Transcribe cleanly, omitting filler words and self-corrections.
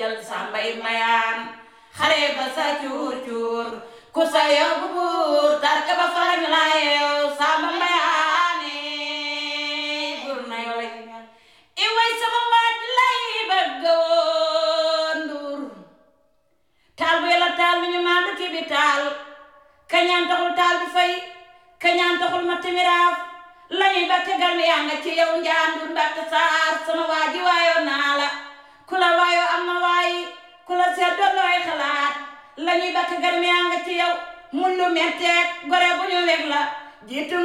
jël sambay mayaan xare ba sa cuur cuur ku sa yóbbu buur tarka ba farañ la yeew samba mayaane buur na yow lay i way sama waaj lay bëgg woon nduur taal bu yàlla taal mi ñu maandu ci bi taal kañaan taxul taal bi fay kañaan taxul ma timiraaf lañuy batte garmi yaa nga ci yow njaandur mbatte saar sama waaji waayoo naa la ku la waayoo am na waayi ku la seet doon looy xalaat lañuy batte garmi yaa nga ci yow mun lu metteek gore bu ñu weg la jiitu